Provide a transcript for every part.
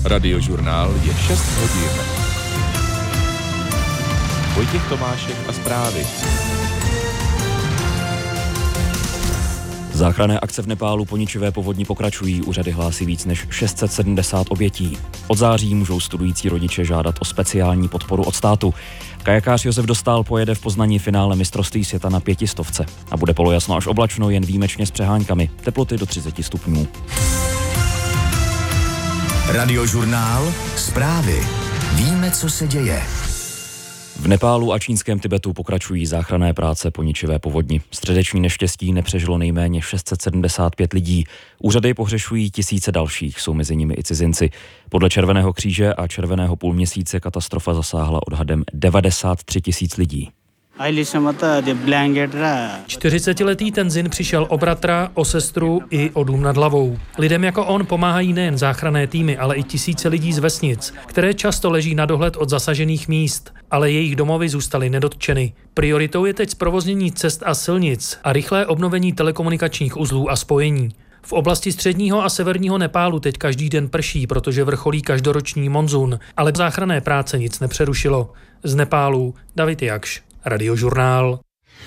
Radiožurnál je 6 hodin. Vojtěch Tomášek a zprávy. Záchranné akce v Nepálu po ničivé povodni pokračují. Úřady hlásí víc než 670 obětí. Od září můžou studující rodiče žádat o speciální podporu od státu. Kajakář Josef Dostál pojede v Poznani finále mistrovství světa na 500 a bude polojasno až oblačno, jen výjimečně s přeháňkami. Teploty do 30 stupňů. Radiožurnál, zprávy. Víme, co se děje. V Nepálu a čínském Tibetu pokračují záchranné práce po ničivé povodni. Středeční neštěstí nepřežilo nejméně 675 lidí. Úřady pohřešují tisíce dalších, jsou mezi nimi i cizinci. Podle Červeného kříže a Červeného půlměsíce katastrofa zasáhla odhadem 93 000 lidí. 40letý Tenzin přišel o bratra, o sestru i o dům nad hlavou. Lidem jako on pomáhají nejen záchranné týmy, ale i tisíce lidí z vesnic, které často leží na dohled od zasažených míst, ale jejich domovy zůstaly nedotčeny. Prioritou je teď zprovoznění cest a silnic a rychlé obnovení telekomunikačních uzlů a spojení. V oblasti středního a severního Nepálu teď každý den prší, protože vrcholí každoroční monzun, ale záchranné práce nic nepřerušilo. Z Nepálu David Jakš, Radiožurnál.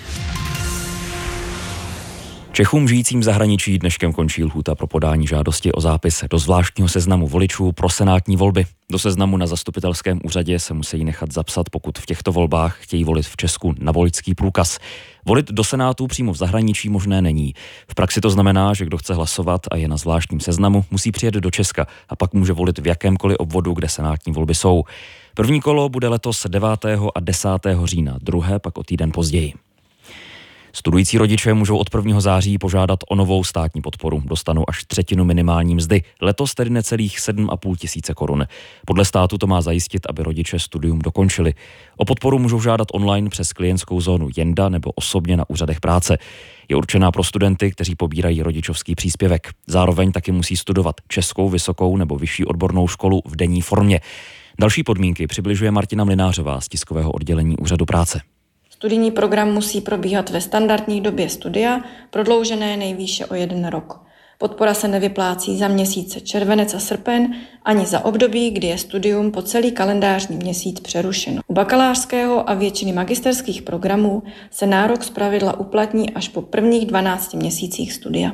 Čechům žijícím v zahraničí dneškem končí lhůta pro podání žádosti o zápis do zvláštního seznamu voličů pro senátní volby. Do seznamu na zastupitelském úřadě se musí nechat zapsat, pokud v těchto volbách chtějí volit v Česku na voličský průkaz. Volit do senátu přímo v zahraničí možné není. V praxi to znamená, že kdo chce hlasovat a je na zvláštním seznamu, musí přijet do Česka a pak může volit v jakémkoliv obvodu, kde senátní volby jsou. První kolo bude letos 9. a 10. října, druhé pak o týden později. Studující rodiče můžou od 1. září požádat o novou státní podporu. Dostanou až třetinu minimální mzdy, letos tedy necelých 7 500 korun. Podle státu to má zajistit, aby rodiče studium dokončili. O podporu můžou žádat online přes klientskou zónu Jenda nebo osobně na úřadech práce. Je určená pro studenty, kteří pobírají rodičovský příspěvek. Zároveň taky musí studovat českou, vysokou nebo vyšší odbornou školu v denní formě. Další podmínky přibližuje Martina Mlynářová z tiskového oddělení Úřadu práce. Studijní program musí probíhat ve standardní době studia, prodloužené nejvýše o 1 rok. Podpora se nevyplácí za měsíce červenec a srpen, ani za období, kdy je studium po celý kalendářní měsíc přerušeno. U bakalářského a většiny magisterských programů se nárok zpravidla uplatní až po prvních 12 měsících studia.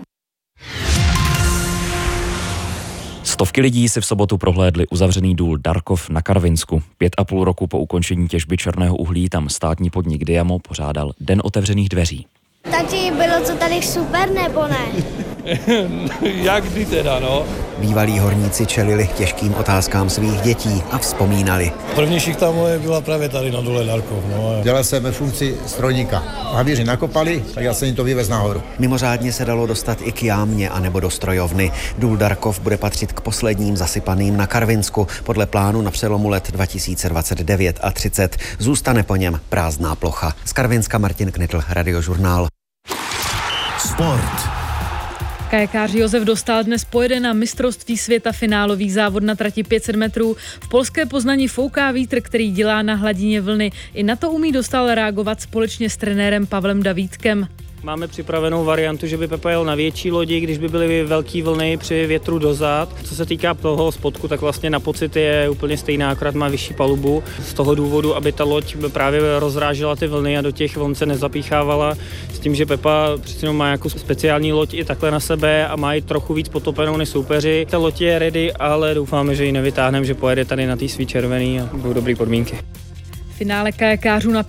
Stovky lidí si v sobotu prohlédli uzavřený důl Darkov na Karvinsku. 5,5 roku po ukončení těžby černého uhlí tam státní podnik Diamo pořádal Den otevřených dveří. Takže bylo to tady super, nebo ne? Jak kdy teda, no? Bývalí horníci čelili těžkým otázkám svých dětí a vzpomínali. První šichta moje byla právě tady na dole Darkov, no. Dělal jsem ve funkci strojníka. Havíři nakopali, tak já jsem jim to vyvez nahoru. Mimořádně se dalo dostat i k jámě anebo do strojovny. Důl Darkov bude patřit k posledním zasypaným na Karvinsku. Podle plánu na přelomu let 2029 a 30 zůstane po něm prázdná plocha. Z Karvinska Martin Knitl, Radiožurnál. Sport. Kajakář Josef Dostál dnes pojede na mistrovství světa finálový závod na trati 500 metrů. V polské Poznani fouká vítr, který dělá na hladině vlny. I na to umí Dostál reagovat společně s trenérem Pavlem Davídkem. Máme připravenou variantu, že by Pepa jel na větší lodi, když by byly velké vlny při větru dozad. Co se týká toho spodku, tak vlastně na pocit je úplně stejná, akorát má vyšší palubu. Z toho důvodu, aby ta loď právě rozrážela ty vlny a do těch vln se nezapíchávala. S tím, že Pepa přeci má jako speciální loď i takhle na sebe a má ji trochu víc potopenou než soupeři. Ta loď je ready, ale doufáme, že ji nevytáhneme, že pojede tady na té svý červený a budou dobré podmínky. Finále kajakářů na